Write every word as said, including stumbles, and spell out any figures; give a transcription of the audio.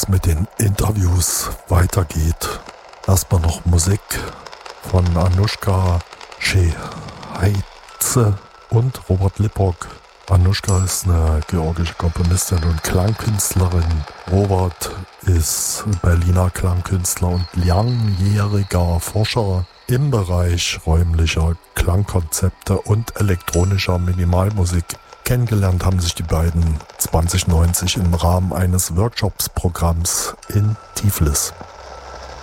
es mit den Interviews weitergeht, erstmal noch Musik von Anushka Sheheitze und Robert Lippock. Anushka ist eine georgische Komponistin und Klangkünstlerin. Robert ist Berliner Klangkünstler und langjähriger Forscher im Bereich räumlicher Klangkonzepte und elektronischer Minimalmusik. Kennengelernt haben sich die beiden zwanzig neunzig im Rahmen eines Workshops-Programms in Tiflis.